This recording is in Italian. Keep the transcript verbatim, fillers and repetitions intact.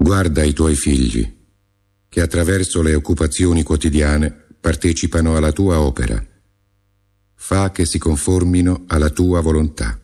Guarda i tuoi figli, che attraverso le occupazioni quotidiane partecipano alla tua opera. Fa che si conformino alla tua volontà.